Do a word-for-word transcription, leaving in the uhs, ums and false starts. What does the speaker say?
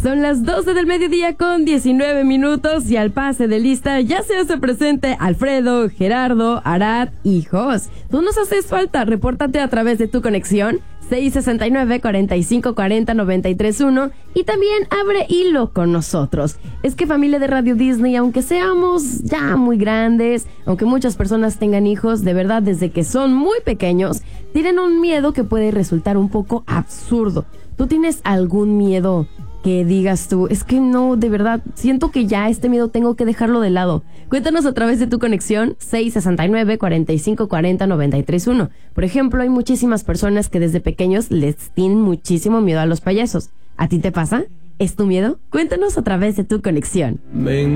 Son las doce del mediodía con diecinueve minutos y al pase de lista ya se hace presente Alfredo, Gerardo, Arad y Jos. Tú nos haces falta, repórtate a través de tu conexión seis sesenta y nueve, cuarenta y cinco cuarenta, noventa y tres uno y también abre hilo con nosotros. Es que familia de Radio Disney, aunque seamos ya muy grandes, aunque muchas personas tengan hijos, de verdad desde que son muy pequeños, tienen un miedo que puede resultar un poco absurdo. ¿Tú tienes algún miedo que digas tú, es que no, de verdad, siento que ya este miedo tengo que dejarlo de lado? Cuéntanos a través de tu conexión seis sesenta y nueve, cuarenta y cinco cuarenta, noventa y tres uno. Por ejemplo, hay muchísimas personas que desde pequeños les tienen muchísimo miedo a los payasos. ¿A ti te pasa? ¿Es tu miedo? Cuéntanos a través de tu conexión. Ven.